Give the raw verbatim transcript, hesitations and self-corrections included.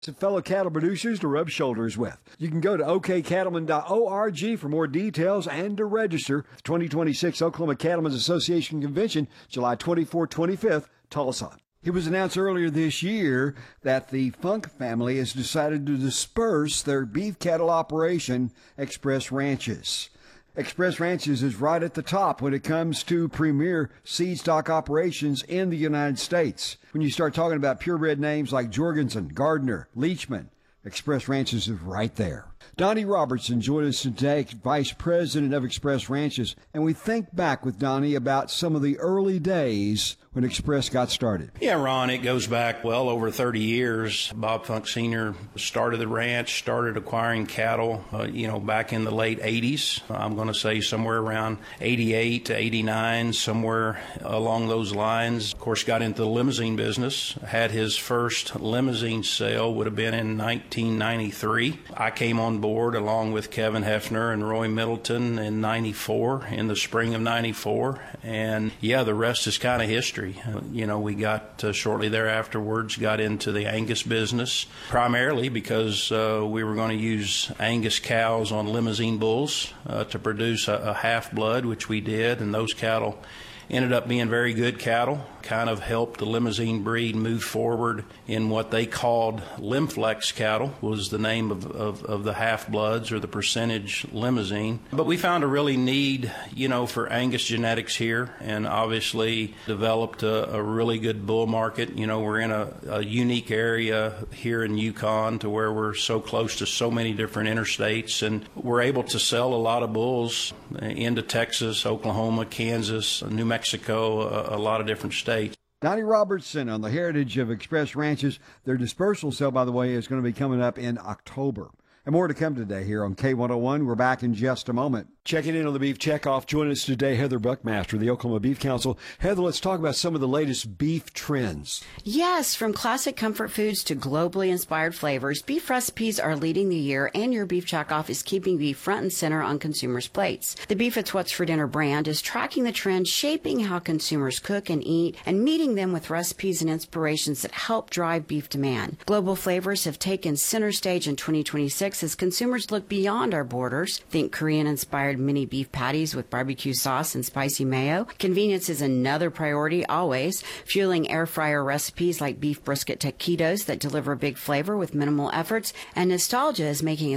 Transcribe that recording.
Some fellow cattle producers to rub shoulders with. You can go to o k cattlemen dot org for more details and to register. The twenty twenty-six Oklahoma Cattlemen's Association Convention, July twenty-fourth to twenty-fifth, Tulsa. It was announced earlier this year that the Funk family has decided to disperse their beef cattle operation, Express Ranches. Express Ranches is right at the top when it comes to premier seed stock operations in the United States. When you start talking about purebred names like Jorgensen, Gardner, Leachman, Express Ranches is right there. Donnie Robertson joined us today, Vice President of Express Ranches, and we think back with Donnie about some of the early days when Express got started. Yeah, Ron, it goes back well over thirty years. Bob Funk Senior started the ranch, started acquiring cattle, uh, you know, back in the late eighties. I'm going to say somewhere around eighty-eight to eighty-nine, somewhere along those lines. Of course, got into the limousine business. Had his first limousine sale would have been in nineteen ninety-three. I came on board along with Kevin Hefner and Roy Middleton in ninety-four, in the spring of ninety-four. And yeah, the rest is kind of history. Uh, you know, we got uh, shortly thereafterwards got into the Angus business, primarily because uh, we were going to use Angus cows on limousine bulls uh, to produce a, a half-blood, which we did, and those cattle ended up being very good cattle, kind of helped the limousine breed move forward in what they called Limflex cattle, was the name of, of, of the half-bloods or the percentage limousine. But we found a really need, you know, for Angus genetics here, and obviously developed a, a really good bull market. You know, we're in a, a unique area here in Yukon to where we're so close to so many different interstates, and we're able to sell a lot of bulls into Texas, Oklahoma, Kansas, New Mexico, a, a lot of different states. Donnie Robertson on the heritage of Express Ranches. Their dispersal sale, by the way, is going to be coming up in October. And more to come today here on K one oh one. We're back in just a moment. Checking in on the Beef Checkoff. Joining us today, Heather Buckmaster, the Oklahoma Beef Council. Heather, let's talk about some of the latest beef trends. Yes, from classic comfort foods to globally inspired flavors, beef recipes are leading the year, and your Beef Checkoff is keeping beef front and center on consumers' plates. The Beef It's What's for Dinner brand is tracking the trends, shaping how consumers cook and eat, and meeting them with recipes and inspirations that help drive beef demand. Global flavors have taken center stage in twenty twenty-six as consumers look beyond our borders. Think Korean-inspired mini beef patties with barbecue sauce and spicy mayo. Convenience is another priority always, fueling air fryer recipes like beef brisket taquitos that deliver big flavor with minimal efforts. And nostalgia is making a